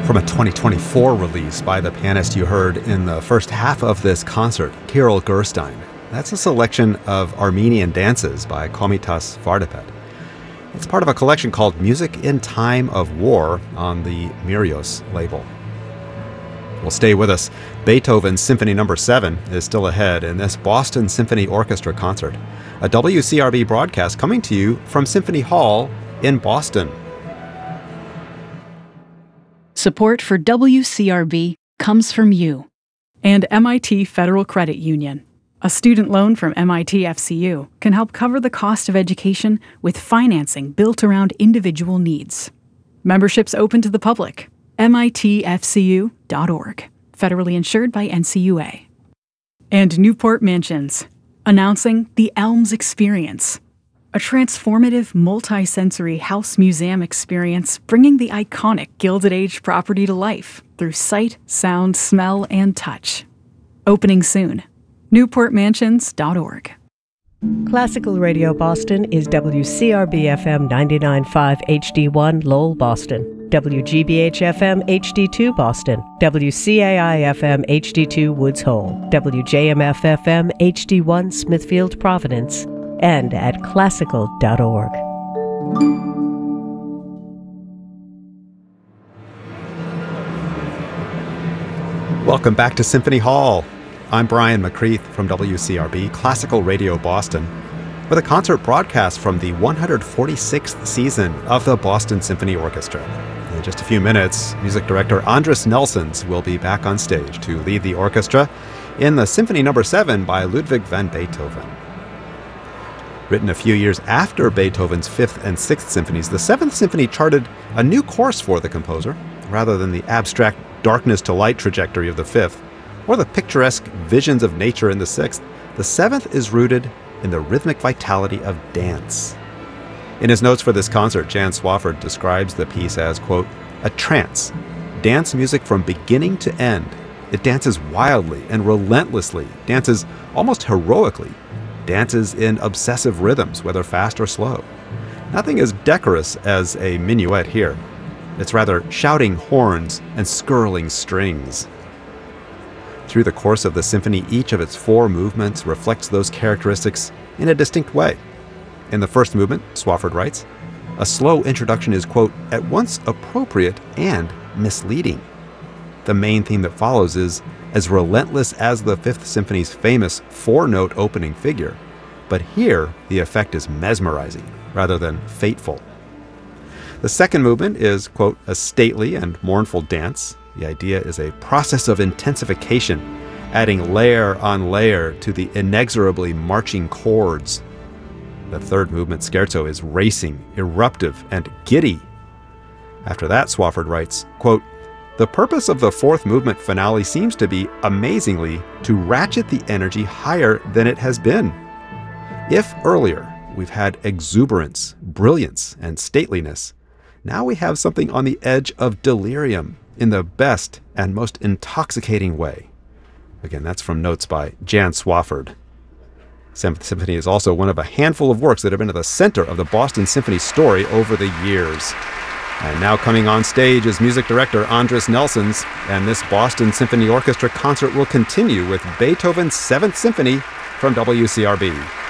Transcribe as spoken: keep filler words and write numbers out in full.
From a twenty twenty-four release by the pianist you heard in the first half of this concert, Kirill Gerstein. That's a selection of Armenian dances by Komitas Vardapet. It's part of a collection called Music in Time of War on the Mirios label. Well, stay with us. Beethoven's Symphony Number seven is still ahead in this Boston Symphony Orchestra concert, a W C R B broadcast coming to you from Symphony Hall in Boston. Support for W C R B comes from you. And M I T Federal Credit Union. A student loan from M I T F C U can help cover the cost of education with financing built around individual needs. Membership's open to the public. M I T F C U dot org. Federally insured by N C U A. And Newport Mansions, announcing the Elms Experience. A transformative, multi-sensory house museum experience bringing the iconic Gilded Age property to life through sight, sound, smell, and touch. Opening soon. Newport Mansions dot org. Classical Radio Boston is W C R B F M ninety-nine point five H D one Lowell, Boston, W G B H F M H D two Boston, W C A I F M H D two Woods Hole, W J M F F M H D one Smithfield, Providence, and at classical dot org. Welcome back to Symphony Hall. I'm Brian McCreath from W C R B, Classical Radio Boston, with a concert broadcast from the one hundred forty-sixth season of the Boston Symphony Orchestra. In just a few minutes, music director Andris Nelsons will be back on stage to lead the orchestra in the Symphony Number seven by Ludwig van Beethoven. Written a few years after Beethoven's fifth and sixth symphonies, the seventh symphony charted a new course for the composer, rather than the abstract darkness to light trajectory of the fifth, or the picturesque visions of nature in the sixth. The seventh is rooted in the rhythmic vitality of dance. In his notes for this concert, Jan Swafford describes the piece as, quote, a trance, dance music from beginning to end. It dances wildly and relentlessly, dances almost heroically, dances in obsessive rhythms, whether fast or slow. Nothing as decorous as a minuet here. It's rather shouting horns and skirling strings. Through the course of the symphony, each of its four movements reflects those characteristics in a distinct way. In the first movement, Swafford writes, a slow introduction is, quote, at once appropriate and misleading. The main theme that follows is as relentless as the Fifth Symphony's famous four-note opening figure, but here the effect is mesmerizing rather than fateful. The second movement is, quote, a stately and mournful dance. The idea is a process of intensification, adding layer on layer to the inexorably marching chords. The third movement, Scherzo, is racing, eruptive, and giddy. After that, Swafford writes, quote, the purpose of the fourth movement finale seems to be, amazingly, to ratchet the energy higher than it has been. If earlier we've had exuberance, brilliance, and stateliness, now we have something on the edge of delirium in the best and most intoxicating way. Again, that's from notes by Jan Swafford. Seventh Symphony is also one of a handful of works that have been at the center of the Boston Symphony story over the years. And now coming on stage is music director Andris Nelsons, and this Boston Symphony Orchestra concert will continue with Beethoven's Seventh Symphony from W C R B.